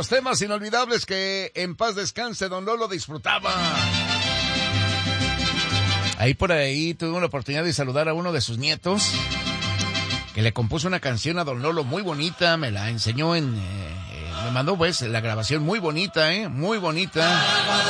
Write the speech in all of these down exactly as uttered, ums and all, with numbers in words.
los temas inolvidables que en paz descanse don Lolo disfrutaba. Ahí por ahí tuve una oportunidad de saludar a uno de sus nietos, que le compuso una canción a don Lolo muy bonita, me la enseñó en... Eh, me mandó pues la grabación muy bonita, eh, muy bonita.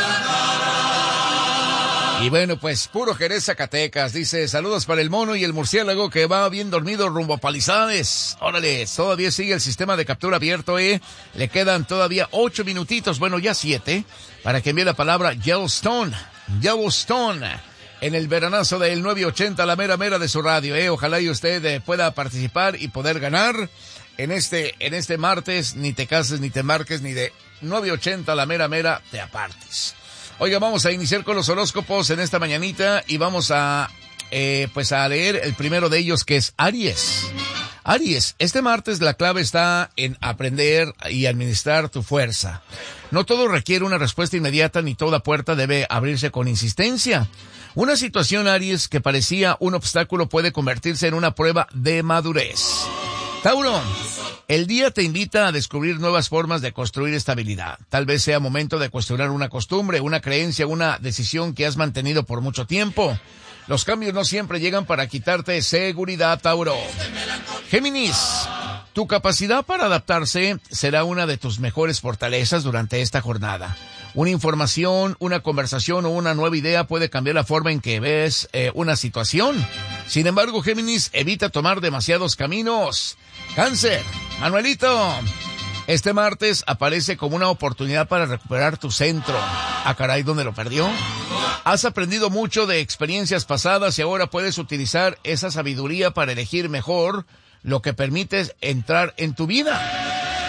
Y bueno, pues puro Jerez, Zacatecas. Dice, saludos para el mono y el murciélago que va bien dormido rumbo a Palizades. Órale, todavía sigue el sistema de captura abierto, eh. Le quedan todavía ocho minutitos, bueno, ya siete, para que envíe la palabra Yellowstone. Yellowstone. En el veranazo del nueve ochenta, la mera mera de su radio, eh. Ojalá y usted eh, pueda participar y poder ganar en este, en este martes. Ni te cases, ni te marques, ni de nueve ochenta, la mera mera, te apartes. Oiga, vamos a iniciar con los horóscopos en esta mañanita y vamos a, eh, pues a leer el primero de ellos, que es Aries. Aries, este martes la clave está en aprender y administrar tu fuerza. No todo requiere una respuesta inmediata ni toda puerta debe abrirse con insistencia. Una situación, Aries, que parecía un obstáculo puede convertirse en una prueba de madurez. Tauro, el día te invita a descubrir nuevas formas de construir estabilidad. Tal vez sea momento de cuestionar una costumbre, una creencia, una decisión que has mantenido por mucho tiempo. Los cambios no siempre llegan para quitarte seguridad, Tauro. Géminis, tu capacidad para adaptarse será una de tus mejores fortalezas durante esta jornada. Una información, una conversación o una nueva idea puede cambiar la forma en que ves eh, una situación. Sin embargo, Géminis, evita tomar demasiados caminos. Cáncer, Manuelito, este martes aparece como una oportunidad para recuperar tu centro. Ah, caray, ¿dónde lo perdió? Has aprendido mucho de experiencias pasadas y ahora puedes utilizar esa sabiduría para elegir mejor lo que permites entrar en tu vida.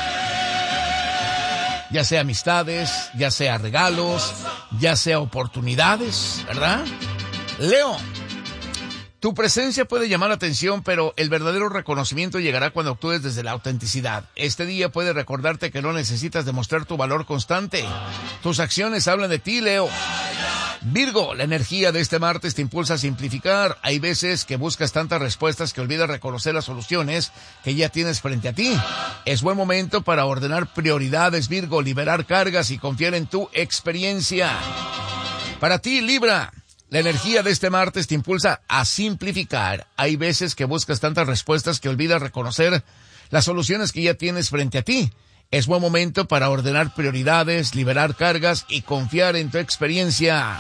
Ya sea amistades, ya sea regalos, ya sea oportunidades, ¿verdad? Leo, tu presencia puede llamar la atención, pero el verdadero reconocimiento llegará cuando actúes desde la autenticidad. Este día puede recordarte que no necesitas demostrar tu valor constante. Tus acciones hablan de ti, Leo. Virgo, la energía de este martes te impulsa a simplificar. Hay veces que buscas tantas respuestas que olvidas reconocer las soluciones que ya tienes frente a ti. Es buen momento para ordenar prioridades, Virgo, liberar cargas y confiar en tu experiencia. Para ti, Libra, la energía de este martes te impulsa a simplificar. Hay veces que buscas tantas respuestas que olvidas reconocer las soluciones que ya tienes frente a ti. Es buen momento para ordenar prioridades, liberar cargas y confiar en tu experiencia.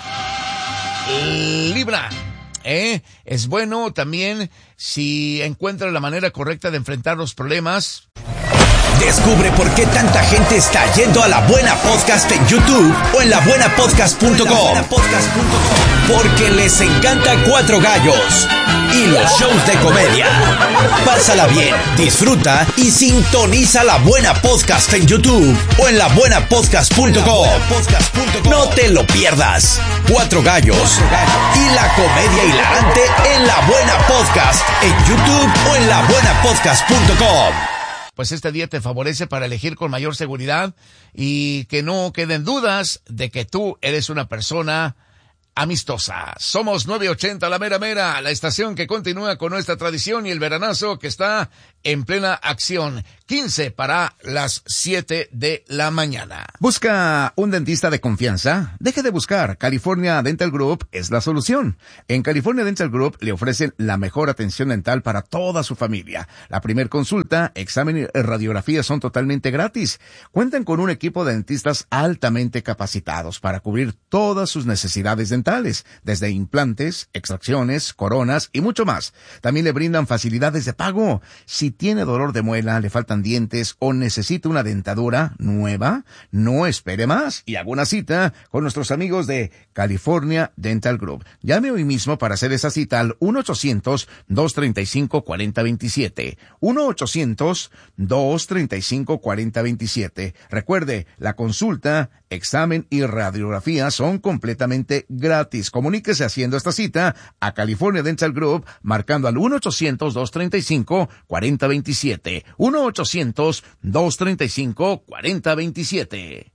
Libra, ¿eh? Es bueno también si encuentras la manera correcta de enfrentar los problemas. Descubre por qué tanta gente está yendo a La Buena Podcast en YouTube o en la buena podcast punto com. Porque les encanta Cuatro Gallos y los shows de comedia. Pásala bien, disfruta y sintoniza La Buena Podcast en YouTube o en la buena podcast punto com. No te lo pierdas. Cuatro Gallos y la comedia hilarante en La Buena Podcast en YouTube o en la buena podcast punto com. Pues este día te favorece para elegir con mayor seguridad y que no queden dudas de que tú eres una persona amistosa. Somos nueve ochenta, la mera mera, la estación que continúa con nuestra tradición y el veranazo que está en plena acción. quince para las siete de la mañana. ¿Busca un dentista de confianza? Deje de buscar. California Dental Group es la solución. En California Dental Group le ofrecen la mejor atención dental para toda su familia. La primer consulta, examen y radiografía son totalmente gratis. Cuentan con un equipo de dentistas altamente capacitados para cubrir todas sus necesidades dentales, desde implantes, extracciones, coronas y mucho más. También le brindan facilidades de pago. Si tiene dolor de muela, le faltan dientes o necesita una dentadura nueva, no espere más y haga una cita con nuestros amigos de California Dental Group. Llame hoy mismo para hacer esa cita al uno ochocientos, dos treinta y cinco, cuarenta veintisiete. uno ochocientos, dos treinta y cinco, cuarenta veintisiete. Recuerde, la consulta, examen y radiografía son completamente gratis. Comuníquese haciendo esta cita a California Dental Group marcando al uno ochocientos, dos treinta y cinco, cuarenta veintisiete. uno ochocientos, dos treinta y cinco, cuarenta veintisiete.